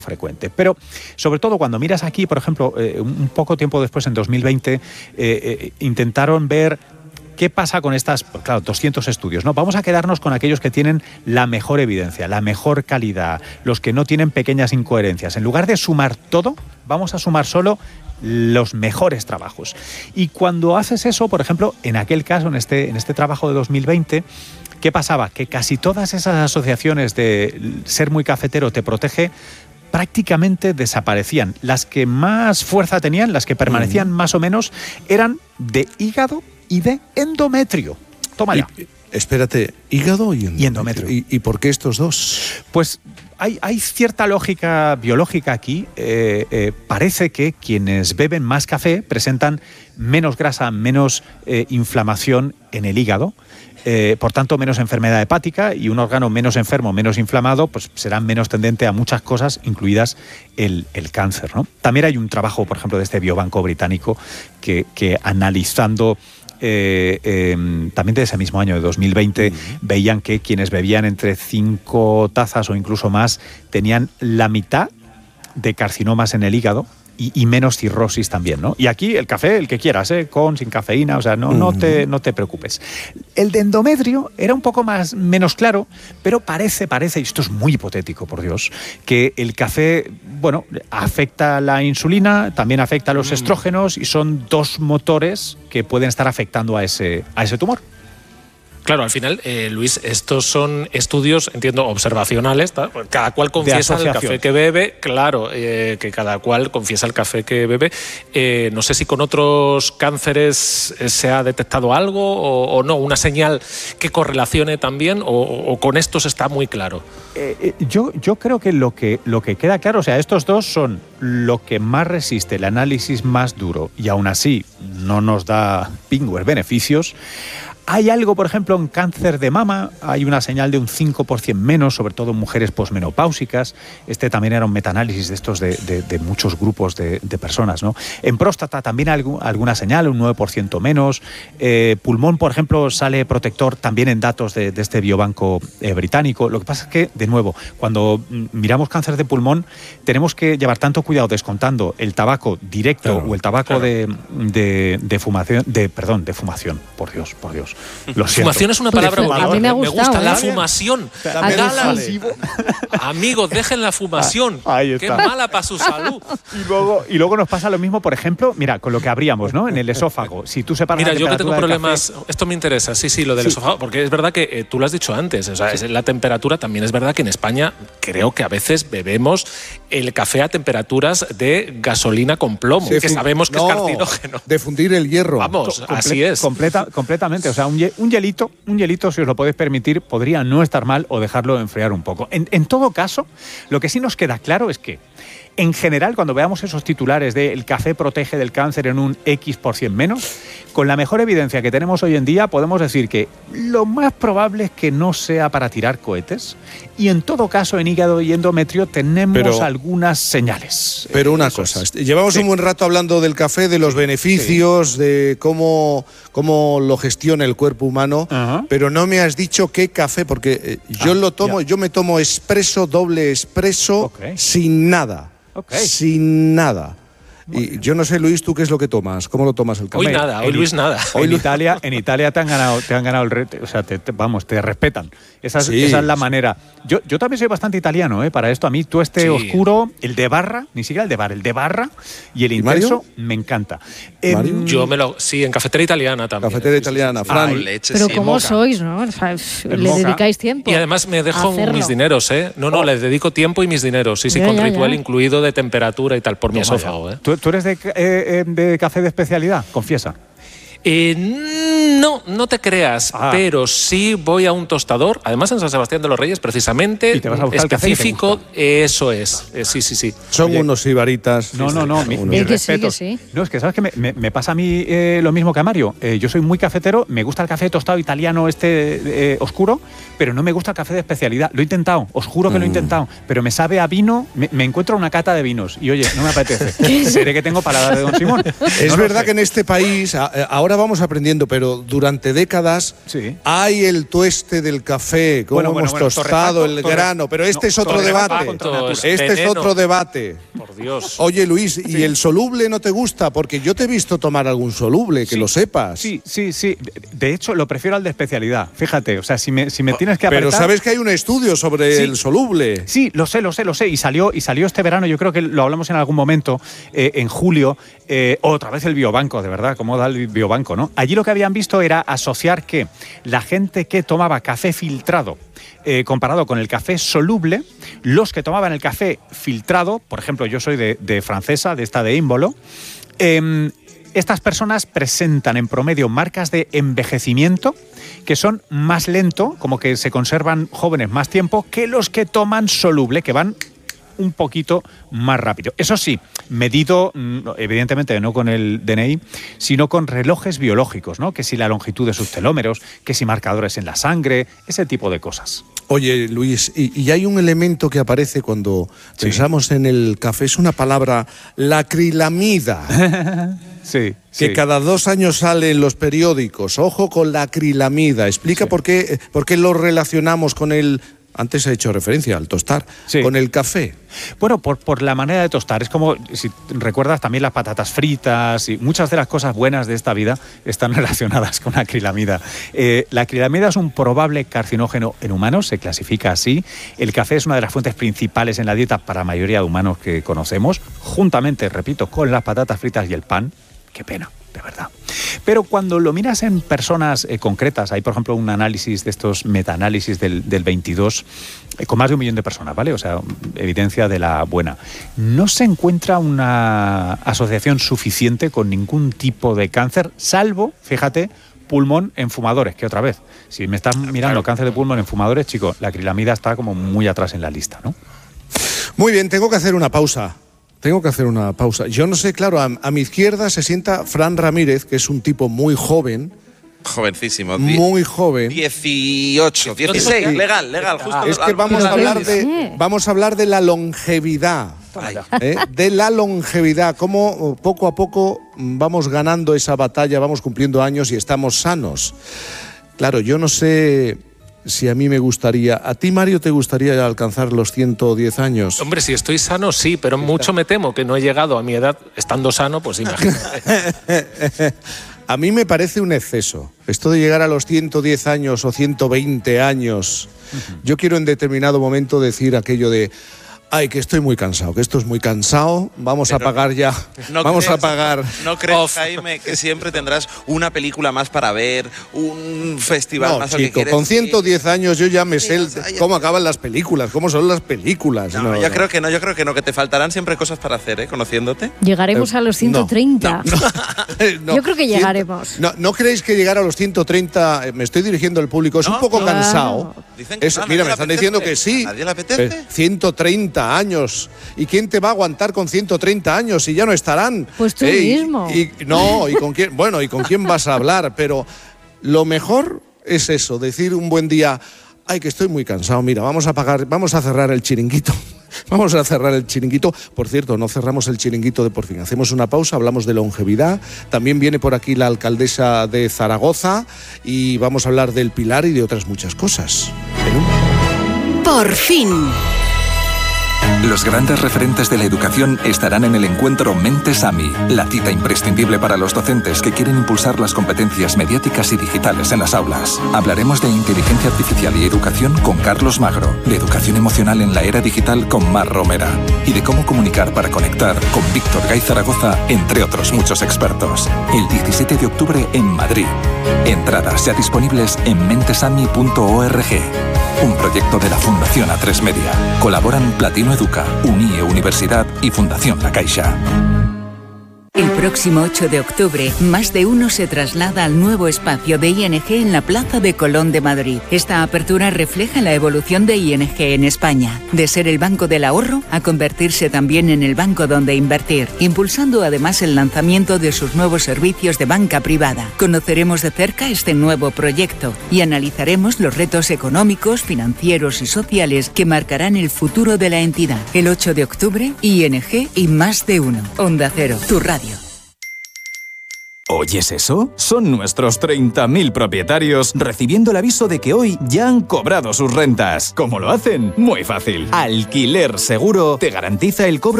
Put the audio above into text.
frecuente. Pero sobre todo cuando miras aquí, por ejemplo, un poco tiempo después, en 2020, intentaron ver qué pasa con estas, pues claro, 200 estudios, ¿no? Vamos a quedarnos con aquellos que tienen la mejor evidencia, la mejor calidad, los que no tienen pequeñas incoherencias. En lugar de sumar todo, vamos a sumar solo los mejores trabajos. Y cuando haces eso, por ejemplo, en aquel caso, en este trabajo de 2020, ¿qué pasaba? Que casi todas esas asociaciones de ser muy cafetero te protege prácticamente desaparecían. Las que más fuerza tenían, las que permanecían más o menos, eran de hígado y de endometrio. Toma ya. Espérate, hígado y endometrio. ¿Y por qué estos dos? Pues hay cierta lógica biológica aquí. Parece que quienes beben más café presentan menos grasa, menos inflamación en el hígado. Por tanto, menos enfermedad hepática, y un órgano menos enfermo, menos inflamado, pues será menos tendente a muchas cosas, incluidas el cáncer, ¿no? También hay un trabajo, por ejemplo, de este biobanco británico que analizando también de ese mismo año, de 2020, veían que quienes bebían entre 5 tazas o incluso más tenían la mitad de carcinomas en el hígado y menos cirrosis también, ¿no? Y aquí el café, el que quieras, con, sin cafeína, o sea, no te preocupes. El de endometrio era un poco menos claro, pero parece, y esto es muy hipotético, por Dios, que el café, bueno, afecta la insulina, también afecta a los estrógenos, y son dos motores que pueden estar afectando a ese tumor. Claro, al final, Luis, estos son estudios, entiendo, observacionales. Cada cual confiesa el café que bebe. Claro, que cada cual confiesa el café que bebe. No sé si con otros cánceres se ha detectado algo o no, una señal que correlacione también, o con estos está muy claro. Yo creo que lo que queda claro, o sea, estos dos son lo que más resiste el análisis más duro, y aún así no nos da pingües beneficios. Hay algo, por ejemplo, en cáncer de mama, hay una señal de un 5% menos, sobre todo en mujeres posmenopáusicas. Este también era un metaanálisis de estos de muchos grupos de personas, ¿no? En próstata también hay alguna señal, un 9% menos. Pulmón, por ejemplo, sale protector también en datos de este biobanco británico. Lo que pasa es que, de nuevo, cuando miramos cáncer de pulmón, tenemos que llevar tanto cuidado descontando el tabaco directo, claro, o el tabaco, claro, de fumación. Por Dios. Lo siento. Fumación es una palabra a mí me gusta la fumación. Amigos, dejen la fumación. Ahí está. Qué mala para su salud. Y luego nos pasa lo mismo, por ejemplo, mira, con lo que abríamos, ¿no? En el esófago. Si tú separas mira, la yo que tengo problemas, café, esto me interesa, sí, lo del esófago, porque es verdad que tú lo has dicho antes, o sea, la temperatura también es verdad que en España creo que a veces bebemos el café a temperaturas de gasolina con plomo, que sabemos que es carcinógeno. De fundir el hierro. Vamos, así es. Completamente. O sea, un hielito, si os lo podéis permitir, podría no estar mal, o dejarlo enfriar un poco. En todo caso, lo que sí nos queda claro es que, en general, cuando veamos esos titulares de el café protege del cáncer en un X% menos, con la mejor evidencia que tenemos hoy en día, podemos decir que lo más probable es que no sea para tirar cohetes, y en todo caso, en hígado y endometrio tenemos algunas señales. Pero una cosa, llevamos un buen rato hablando del café, de los beneficios, de cómo lo gestiona el cuerpo humano, pero no me has dicho qué café, porque yo me tomo expreso, doble expreso, sin nada. Sin nada. Y yo no sé, Luis, ¿tú qué es lo que tomas? ¿Cómo lo tomas el café? Hoy Luis nada. En Italia te han ganado el reto, o sea, te respetan. Esa es la manera. Yo también soy bastante italiano, para esto. A mí oscuro, el de barra, ni siquiera el de bar, el de barra y el intenso, me encanta. Yo en cafetera italiana también. Cafetera italiana, Fran. Pero ¿cómo sois, no? O sea, le dedicáis tiempo. Y además me dejo mis dineros, No, les dedico tiempo y mis dineros. Sí, con ritual incluido de temperatura y tal, por mi esófago, ¿Tú eres de café de especialidad? Confiesa. No te creas, pero sí voy a un tostador, además en San Sebastián de los Reyes, precisamente, ¿y te vas a buscar específico, el café eso es, sí. Son unos ibaritas. No, mis respetos. Sí. No, es que sabes que me pasa a mí lo mismo que a Mario. Yo soy muy cafetero, me gusta el café tostado italiano oscuro, pero no me gusta el café de especialidad. Lo he intentado, os juro que lo he intentado, pero me sabe a vino, me encuentro una cata de vinos y oye, no me apetece. Seré que tengo paladar de Don Simón. Es verdad que en este país, ahora ahora vamos aprendiendo, pero durante décadas hay el tueste del café, cómo hemos tostado el grano, pero este es otro debate. Este es otro debate. Por Dios. Oye, Luis, ¿y el soluble no te gusta? Porque yo te he visto tomar algún soluble, que lo sepas. Sí. De hecho, lo prefiero al de especialidad. Fíjate, o sea, si me tienes que apretar… Pero sabes que hay un estudio sobre el soluble. Sí, lo sé. Y salió este verano, yo creo que lo hablamos en algún momento, en julio, otra vez el biobanco, de verdad, cómo da el biobanco, ¿no? Allí lo que habían visto era asociar que la gente que tomaba café filtrado, comparado con el café soluble, los que tomaban el café filtrado, por ejemplo, yo soy de francesa, de esta de Ímbolo, estas personas presentan en promedio marcas de envejecimiento que son más lento, como que se conservan jóvenes más tiempo, que los que toman soluble, que van un poquito más rápido. Eso sí, medido, evidentemente no con el DNI, sino con relojes biológicos, ¿no? Que si la longitud de sus telómeros, que si marcadores en la sangre, ese tipo de cosas. Oye, Luis, y hay un elemento que aparece cuando pensamos en el café, es una palabra, la acrilamida. Que cada 2 años sale en los periódicos. Ojo con la acrilamida. Explica por qué lo relacionamos con el… Antes he hecho referencia al tostar, con el café. Bueno, por la manera de tostar. Es como, si recuerdas, también las patatas fritas y muchas de las cosas buenas de esta vida están relacionadas con la acrilamida. La acrilamida es un probable carcinógeno en humanos, se clasifica así. El café es una de las fuentes principales en la dieta para la mayoría de humanos que conocemos, juntamente, repito, con las patatas fritas y el pan. Qué pena, de verdad. Pero cuando lo miras en personas concretas, hay por ejemplo un análisis de estos metaanálisis del 22 con más de 1 millón de personas, ¿vale? O sea, evidencia de la buena. No se encuentra una asociación suficiente con ningún tipo de cáncer, salvo, fíjate, pulmón en fumadores, que otra vez, si me estás mirando cáncer de pulmón en fumadores, chico, la acrilamida está como muy atrás en la lista, ¿no? Muy bien, tengo que hacer una pausa. Yo no sé, claro, a mi izquierda se sienta Fran Ramírez, que es un tipo muy joven. Jovencísimo. Muy joven. 18, 16, legal, justo. Es que vamos a hablar de la longevidad. De la longevidad, cómo poco a poco vamos ganando esa batalla, vamos cumpliendo años y estamos sanos. Claro, yo no sé… Si a mí me gustaría… ¿A ti, Mario, te gustaría alcanzar los 110 años? Hombre, si estoy sano, sí, pero mucho me temo que no he llegado a mi edad estando sano, pues imagínate. A mí me parece un exceso. Esto de llegar a los 110 años o 120 años, yo quiero en determinado momento decir aquello de… Ay, que estoy muy cansado, que esto es muy cansado, vamos a pagar ya, vamos a pagar. ¿No crees, Jaime, que siempre tendrás una película más para ver, un festival más? No, chico, con 110 años yo ya me sé cómo acaban las películas, cómo son las películas. Yo creo que no, que te faltarán siempre cosas para hacer, conociéndote. Llegaremos a los 130. No, yo creo que llegaremos. ¿No creéis que llegar a los 130, me estoy dirigiendo al público, es un poco cansado? Mira, me están diciendo que sí. ¿Nadie le apetece? 130 años. ¿Y quién te va a aguantar con 130 años si ya no estarán? Pues tú mismo. ¿Y con quién? Bueno, ¿y con quién vas a hablar? Pero lo mejor es eso, decir un buen día, ay, que estoy muy cansado, mira, vamos a cerrar el chiringuito. Vamos a cerrar el chiringuito. Por cierto, no cerramos el chiringuito de por fin. Hacemos una pausa, hablamos de longevidad. También viene por aquí la alcaldesa de Zaragoza y vamos a hablar del Pilar y de otras muchas cosas. Por fin. Los grandes referentes de la educación estarán en el encuentro Mentes AMI, la cita imprescindible para los docentes que quieren impulsar las competencias mediáticas y digitales en las aulas. Hablaremos de inteligencia artificial y educación con Carlos Magro, de educación emocional en la era digital con Mar Romera y de cómo comunicar para conectar con Víctor Gay Zaragoza, entre otros muchos expertos. El 17 de octubre en Madrid. Entradas ya disponibles en mentesami.org. Un proyecto de la Fundación A3 Media. Colaboran Platino Educa, UNIE Universidad y Fundación La Caixa. El próximo 8 de octubre, Más de Uno se traslada al nuevo espacio de ING en la Plaza de Colón de Madrid. Esta apertura refleja la evolución de ING en España, de ser el banco del ahorro a convertirse también en el banco donde invertir, impulsando además el lanzamiento de sus nuevos servicios de banca privada. Conoceremos de cerca este nuevo proyecto y analizaremos los retos económicos, financieros y sociales que marcarán el futuro de la entidad. El 8 de octubre, ING y Más de Uno. Onda Cero, tu radio. ¿Oyes eso? Son nuestros 30.000 propietarios recibiendo el aviso de que hoy ya han cobrado sus rentas. ¿Cómo lo hacen? Muy fácil. Alquiler Seguro te garantiza el cobro